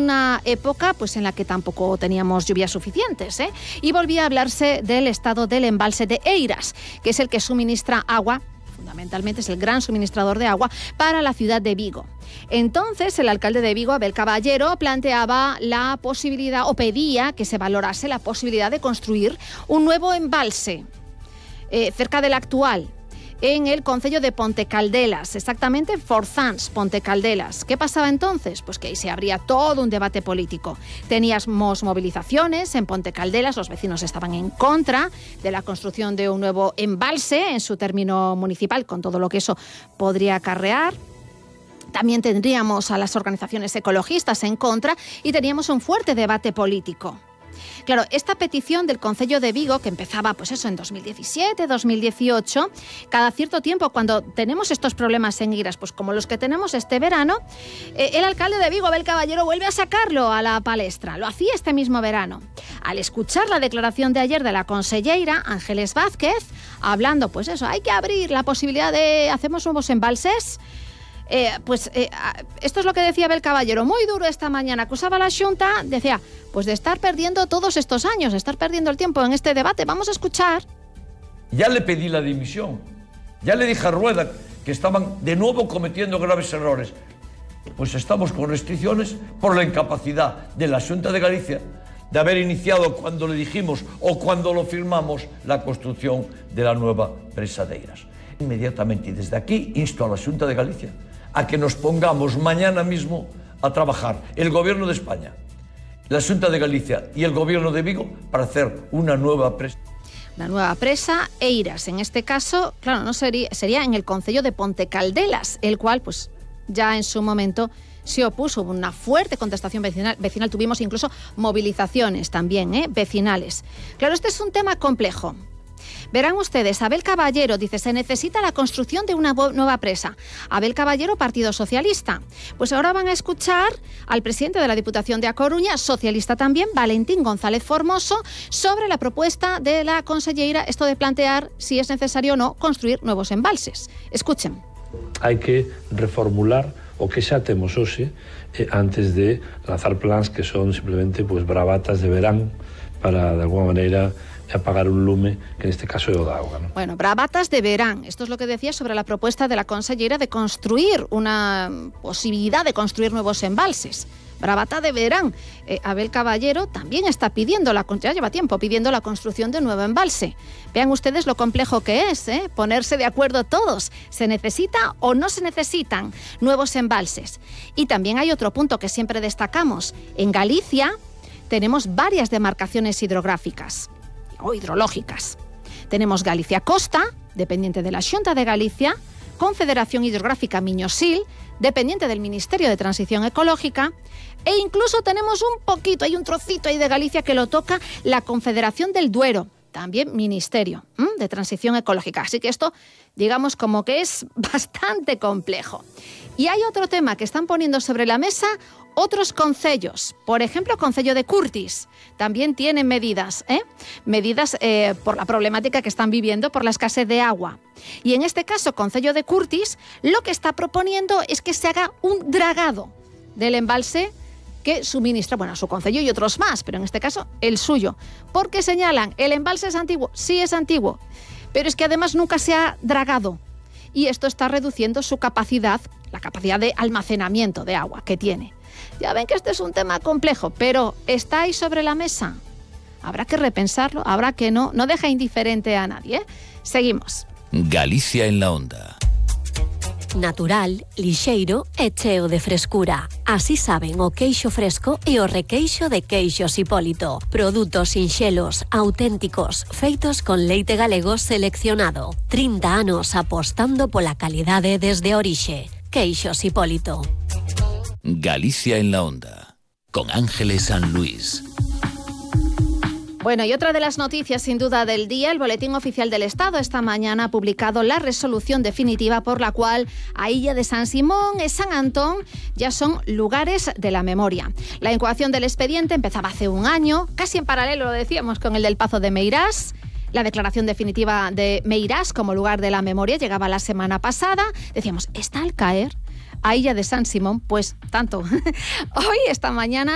una época pues en la que tampoco teníamos lluvias suficientes, ¿eh? Y volvía a hablarse del estado del embalse de Eiras, que es el que suministra agua, fundamentalmente es el gran suministrador de agua para la ciudad de Vigo. Entonces, el alcalde de Vigo, Abel Caballero, planteaba la posibilidad, o pedía que se valorase la posibilidad de construir un nuevo embalse cerca del actual, en el concello de Pontecaldelas, exactamente en Forzans, Pontecaldelas. ¿Qué pasaba entonces? Pues que ahí se abría todo un debate político. Teníamos movilizaciones en Pontecaldelas, los vecinos estaban en contra de la construcción de un nuevo embalse en su término municipal, con todo lo que eso podría acarrear. También tendríamos a las organizaciones ecologistas en contra y teníamos un fuerte debate político. Claro, esta petición del concello de Vigo, que empezaba pues eso en 2017, 2018, cada cierto tiempo cuando tenemos estos problemas en Eiras, pues como los que tenemos este verano, el alcalde de Vigo, Abel Caballero, vuelve a sacarlo a la palestra. Lo hacía este mismo verano. Al escuchar la declaración de ayer de la conselleira Ángeles Vázquez, hablando pues eso, hay que abrir la posibilidad de hacemos nuevos embalses. Esto es lo que decía Abel Caballero, muy duro esta mañana, acusaba a la Xunta, decía, pues de estar perdiendo todos estos años, de estar perdiendo el tiempo en este debate. Vamos a escuchar. Ya le pedí la dimisión, ya le dije a Rueda que estaban de nuevo cometiendo graves errores. Pues estamos con restricciones por la incapacidad de la Xunta de Galicia de haber iniciado cuando le dijimos o cuando lo firmamos la construcción de la nueva presa de Eiras. Inmediatamente y desde aquí insto a la Xunta de Galicia a que nos pongamos mañana mismo a trabajar el Gobierno de España, la Xunta de Galicia y el Gobierno de Vigo para hacer una nueva presa. Una nueva presa, Eiras. En este caso, claro, no sería en el concello de Pontecaldelas, el cual pues ya en su momento se opuso. Hubo una fuerte contestación vecinal. Tuvimos incluso movilizaciones también, vecinales. Claro, este es un tema complejo. Verán ustedes, Abel Caballero dice, se necesita la construcción de una nueva presa. Abel Caballero, Partido Socialista. Pues ahora van a escuchar al presidente de la Diputación de A Coruña, socialista también, Valentín González Formoso, sobre la propuesta de la conselleira, esto de plantear si es necesario o no construir nuevos embalses. Escuchen. Hai que reformular o que xa temos hoxe antes de lanzar plans que son simplemente pues bravatas de verán para, de alguna maneira, apagar un lume, que en este caso é o da auga, ¿no? Bueno, bravatas de verán. Esto es lo que decía sobre la propuesta de la consellera de construir una posibilidad de construir nuevos embalses. Bravata de verán. Abel Caballero también está pidiendo, ya lleva tiempo pidiendo la construcción de un nuevo embalse. Vean ustedes lo complejo que es, ponerse de acuerdo todos. ¿Se necesita o no se necesitan nuevos embalses? Y también hay otro punto que siempre destacamos. En Galicia tenemos varias demarcaciones hidrográficas o hidrológicas. Tenemos Galicia Costa, dependiente de la Xunta de Galicia, Confederación Hidrográfica Miñosil, dependiente del Ministerio de Transición Ecológica, e incluso tenemos un poquito, hay un trocito ahí de Galicia que lo toca la Confederación del Duero, también Ministerio de Transición Ecológica. Así que esto, digamos, como que es bastante complejo. Y hay otro tema que están poniendo sobre la mesa otros concellos. Por ejemplo, el concello de Curtis también tiene medidas, por la problemática que están viviendo por la escasez de agua. Y en este caso, concello de Curtis, lo que está proponiendo es que se haga un dragado del embalse que suministra, a su concello y otros más, pero en este caso el suyo. Porque señalan, el embalse es antiguo, sí es antiguo, pero es que además nunca se ha dragado. Y esto está reduciendo su capacidad, la capacidad de almacenamiento de agua que tiene. Ya ven que este es un tema complejo, pero está ahí sobre la mesa. Habrá que repensarlo, habrá que no deja indiferente a nadie. Seguimos. Galicia en la onda. Natural, lixeiro e cheo de frescura. Así saben o queixo fresco e o requeixo de Queixos Hipólito. Produtos sinxelos, auténticos, feitos con leite galego seleccionado. 30 anos apostando pola calidade desde a orixe. Queixos Hipólito. Galicia en la onda, con Ángeles San Luis. Bueno, y otra de las noticias sin duda del día, el Boletín Oficial del Estado esta mañana ha publicado la resolución definitiva por la cual a Illa de San Simón y San Antón ya son lugares de la memoria. La incoación del expediente empezaba hace un año, casi en paralelo, lo decíamos, con el del Pazo de Meirás. La declaración definitiva de Meirás como lugar de la memoria llegaba la semana pasada. Decíamos, ¿está al caer? A Illa de San Simón, pues tanto. Hoy, esta mañana,